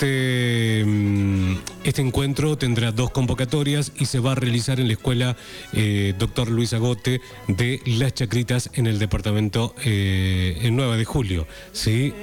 Este encuentro tendrá 2 convocatorias y se va a realizar en la escuela Dr. Luis Agote de Las Chacritas en el departamento en 9 de julio, ¿sí?